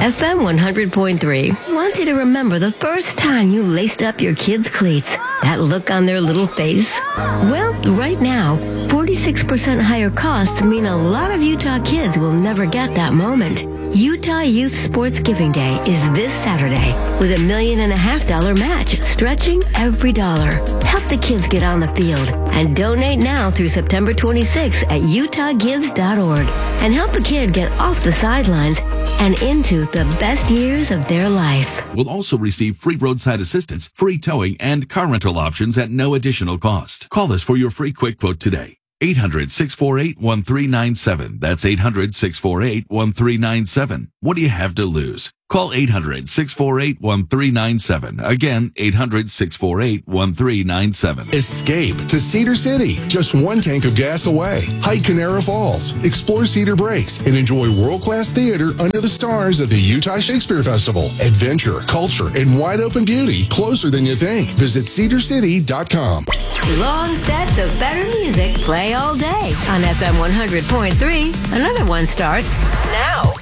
FM 100.3 wants you to remember the first time you laced up your kids' cleats. That look on their little face. Well, right now, 46% higher costs mean a lot of Utah kids will never get that moment. Utah Youth Sports Giving Day is this Saturday with $1.5 million match, stretching every dollar. Help the kids get on the field and donate now through September 26th at utahgives.org and help a kid get off the sidelines and into the best years of their life. We'll also receive free roadside assistance, free towing, and car rental options at no additional cost. Call us for your free quick quote today. 800-648-1397. That's 800-648-1397. What do you have to lose? Call 800-648-1397. Again, 800-648-1397. Escape to Cedar City, just one tank of gas away. Hike Canara Falls, explore Cedar Breaks, and enjoy world-class theater under the stars at the Utah Shakespeare Festival. Adventure, culture, and wide-open beauty closer than you think. Visit cedarcity.com. Long sets of better music play all day on FM 100.3. Another one starts now.